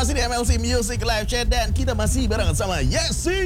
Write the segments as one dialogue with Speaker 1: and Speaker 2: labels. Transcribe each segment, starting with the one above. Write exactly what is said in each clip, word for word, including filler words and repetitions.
Speaker 1: masih di M L C Music Live Chat dan kita masih bareng sama Yesi.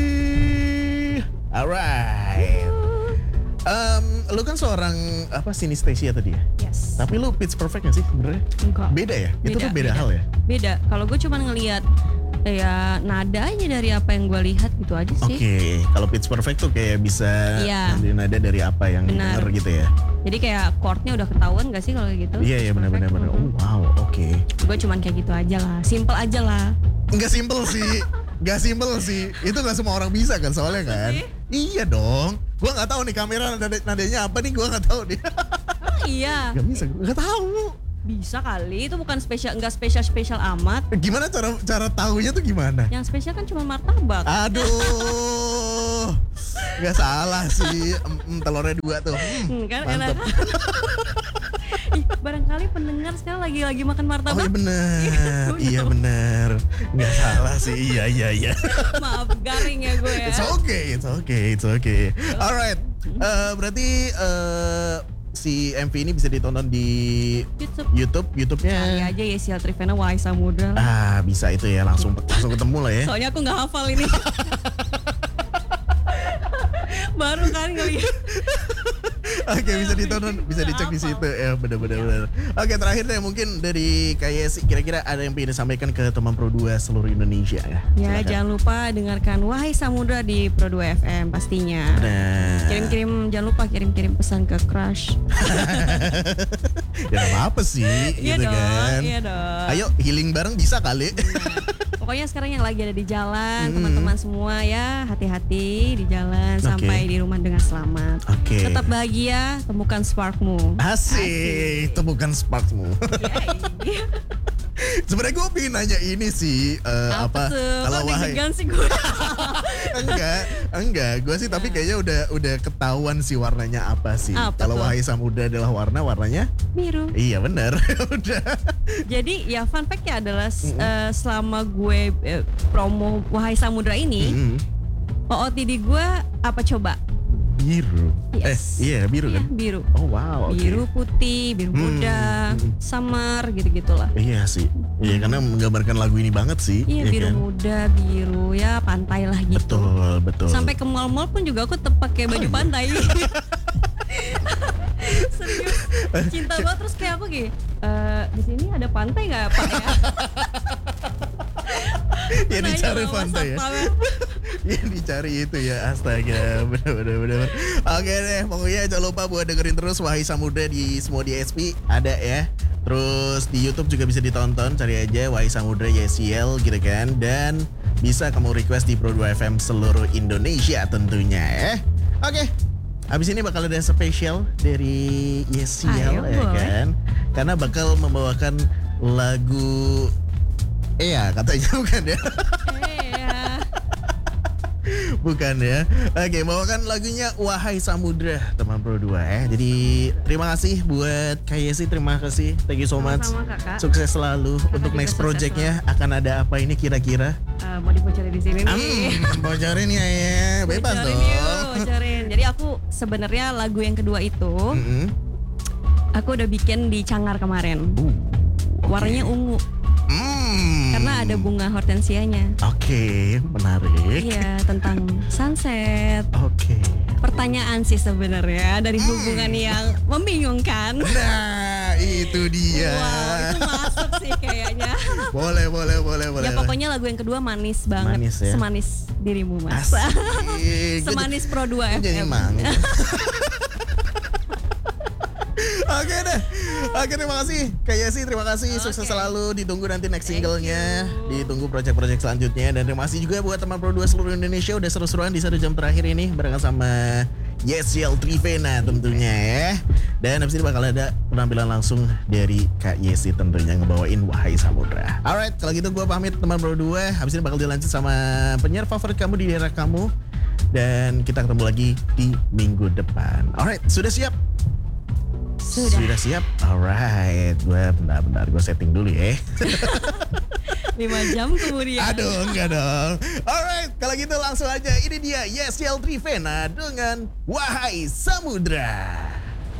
Speaker 1: Alright. Um, lu kan seorang apa sinestesia tadi ya?
Speaker 2: Yes.
Speaker 1: Tapi lu pitch perfect gak sih sebenarnya?
Speaker 2: Enggak.
Speaker 1: Beda ya? Itu
Speaker 2: Beda,
Speaker 1: tuh beda,
Speaker 2: beda.
Speaker 1: hal ya?
Speaker 2: Beda. Kalau gue cuma ngelihat ya nada aja dari apa yang gue lihat gitu aja
Speaker 1: Oke,
Speaker 2: sih.
Speaker 1: kalau pitch perfect tuh kayak bisa
Speaker 2: Iya.
Speaker 1: ngambil nada dari apa yang
Speaker 2: Benar.
Speaker 1: denger gitu ya?
Speaker 2: Jadi kayak chordnya udah ketahuan gak sih kalau gitu?
Speaker 1: Iya iya benar-benar benar. Oh wow, oke.
Speaker 2: Gue cuman kayak gitu aja lah, simple aja lah.
Speaker 1: Nggak simple sih, nggak simple sih. Itu nggak semua orang bisa kan soalnya kan?
Speaker 2: sih?
Speaker 1: Iya dong. Gua nggak tahu nih kamera nada nadanya apa nih, gua nggak tahu nih.
Speaker 2: Oh iya,
Speaker 1: Nggak bisa, nggak tahu.
Speaker 2: bisa kali. Itu bukan spesial, nggak spesial spesial amat.
Speaker 1: Gimana cara cara tahunya tuh gimana?
Speaker 2: Yang spesial kan cuma martabak.
Speaker 1: Aduh, nggak salah sih. Em, em, telurnya dua tuh. Hmm,
Speaker 2: Hmm, kan enak.
Speaker 1: mantep.
Speaker 2: Ih, barangkali pendengar sekarang lagi lagi makan
Speaker 1: Oh
Speaker 2: martabak.
Speaker 1: iya bener,
Speaker 2: Iya,
Speaker 1: iya bener. Nggak salah sih, iya iya iya.
Speaker 2: Maaf, garing ya gue ya.
Speaker 1: It's okay, it's okay, it's okay. Alright, Eh, berarti eh, si M V ini bisa ditonton di
Speaker 2: YouTube.
Speaker 1: YouTube,
Speaker 2: Cari
Speaker 1: YouTube-nya.
Speaker 2: aja Yesi Trivena Wahai Samudra.
Speaker 1: Ah, bisa itu ya, langsung langsung ketemu lah ya.
Speaker 2: Soalnya aku nggak hafal ini. Baru kali ngeliat.
Speaker 1: Oke, bisa ditonton, bisa dicek di
Speaker 2: Apa?
Speaker 1: situ ya, benar-benar benar. Oke, terakhir deh mungkin dari kayak si kira-kira ada yang ingin disampaikan ke teman Pro dua seluruh Indonesia ya.
Speaker 2: Ya,
Speaker 1: Silakan.
Speaker 2: jangan lupa dengarkan Wahai Samudra di Pro dua F M pastinya.
Speaker 1: Nah,
Speaker 2: Kirim-kirim, jangan lupa kirim-kirim pesan ke crush.
Speaker 1: ya nggak apa-apa sih,
Speaker 2: Iya
Speaker 1: gitu
Speaker 2: dong,
Speaker 1: kan.
Speaker 2: iya dong.
Speaker 1: Ayo healing bareng bisa kali.
Speaker 2: Pokoknya sekarang yang lagi ada di jalan,
Speaker 1: Hmm.
Speaker 2: teman-teman semua ya hati-hati di jalan
Speaker 1: Oke.
Speaker 2: sampai di rumah dengan selamat.
Speaker 1: Oke.
Speaker 2: Tetap bahagia, temukan sparkmu.
Speaker 1: Asik, temukan sparkmu.
Speaker 2: Yay.
Speaker 1: Sebenarnya gue pengen nanya ini sih, eh, apa,
Speaker 2: Apa tuh?
Speaker 1: kalau
Speaker 2: Kok
Speaker 1: wahai
Speaker 2: deg-degan sih gue?
Speaker 1: enggak, enggak, gue sih tapi kayaknya udah udah ketahuan sih warnanya apa sih.
Speaker 2: Apa
Speaker 1: Kalau
Speaker 2: tuh?
Speaker 1: wahai samudra adalah warna, warnanya?
Speaker 2: Biru.
Speaker 1: Iya benar, udah.
Speaker 2: Jadi ya fun fact-nya adalah eh, selama gue eh, promo Wahai Samudra ini,
Speaker 1: Mm,
Speaker 2: O O T D gue apa coba?
Speaker 1: biru.
Speaker 2: Yes.
Speaker 1: Eh, iya biru
Speaker 2: Iya,
Speaker 1: kan?
Speaker 2: biru.
Speaker 1: Oh wow, oke.
Speaker 2: Biru putih, biru
Speaker 1: Hmm,
Speaker 2: muda,
Speaker 1: hmm.
Speaker 2: summer gitu-gitulah.
Speaker 1: Iya sih, iya karena menggambarkan lagu ini banget sih.
Speaker 2: Iya,
Speaker 1: ya
Speaker 2: biru
Speaker 1: kan?
Speaker 2: muda, biru ya pantai lah gitu.
Speaker 1: Betul, betul.
Speaker 2: Sampai ke mall-mall pun juga aku tetap pakai baju
Speaker 1: Oh, iya.
Speaker 2: pantai. Serius, cinta banget terus kayak aku gini. "Eh, di sini ada pantai nggak Pak ya?"
Speaker 1: Ya
Speaker 2: Nanya
Speaker 1: dicari
Speaker 2: sama
Speaker 1: pantai ya.
Speaker 2: satpamnya.
Speaker 1: Yang dicari itu ya, astaga, bener-bener bener. Oke deh, pokoknya jangan lupa buat dengerin terus Wahai Samudra di semua D S P ada ya. Terus di YouTube juga bisa ditonton, cari aja Wahai Samudra Y S L gitu kan. Dan bisa kamu request di Pro dua F M seluruh Indonesia tentunya ya. Oke, abis ini bakal ada spesial dari Y S L
Speaker 2: Ayo,
Speaker 1: ya
Speaker 2: boleh.
Speaker 1: kan. Karena bakal membawakan lagu, iya katanya bukan ya.
Speaker 2: Iya.
Speaker 1: Bukan ya. Oke, bawakan lagunya Wahai Samudra teman Pro dua ya. Jadi terima kasih buat Kak Yesi, terima kasih. Thank you so much.
Speaker 2: Sama-sama, Kakak.
Speaker 1: Sukses selalu.
Speaker 2: Kakak
Speaker 1: Untuk
Speaker 2: juga
Speaker 1: next
Speaker 2: sukses
Speaker 1: projectnya akan ada apa ini kira-kira?
Speaker 2: Eh, mau dibocorin di sini nih.
Speaker 1: Hmm, bocorin ya ya. Bebas
Speaker 2: Bocorin
Speaker 1: dong.
Speaker 2: yuk, bocorin. Jadi aku sebenarnya lagu yang kedua itu
Speaker 1: Mm-mm.
Speaker 2: aku udah bikin di Cangar kemarin.
Speaker 1: Uh, oke.
Speaker 2: Warnanya ungu
Speaker 1: Hmm.
Speaker 2: karena ada bunga hortensianya.
Speaker 1: Oke, menarik.
Speaker 2: Iya, tentang sunset.
Speaker 1: Oke.
Speaker 2: Pertanyaan sih sebenarnya dari hubungan yang membingungkan.
Speaker 1: Nah, itu dia.
Speaker 2: Wow, itu masuk sih kayaknya.
Speaker 1: Boleh, boleh, boleh, boleh.
Speaker 2: Ya pokoknya lagu yang kedua manis banget.
Speaker 1: Manis ya?
Speaker 2: Semanis dirimu mas.
Speaker 1: Asik.
Speaker 2: Semanis Pro dua F
Speaker 1: Jadi
Speaker 2: M.
Speaker 1: mang. Oke deh. Oke, terima kasih Kak Yesi, terima kasih. Sukses
Speaker 2: Oke.
Speaker 1: selalu. Ditunggu nanti next
Speaker 2: Thank
Speaker 1: singlenya.
Speaker 2: you.
Speaker 1: Ditunggu project-project selanjutnya. Dan terima kasih juga buat teman Pro dua seluruh Indonesia udah seru-seruan di satu jam terakhir ini barengan sama Yesi Trivena tentunya ya. Dan habis ini bakal ada penampilan langsung dari Kak Yesi tentunya ngebawain Wahai Samudra. Alright, kalau gitu gue pamit teman Pro dua. Habis ini bakal dilanjut sama penyiar favorit kamu di daerah kamu. Dan kita ketemu lagi di minggu depan. Alright, sudah siap?
Speaker 2: Sudah.
Speaker 1: siap? Alright, gue bentar-bentar gue setting dulu ya.
Speaker 2: lima jam kemudian.
Speaker 1: Aduh, enggak dong. Alright, kalau gitu langsung aja. Ini dia Yesiel Trivena dengan Wahai Samudra.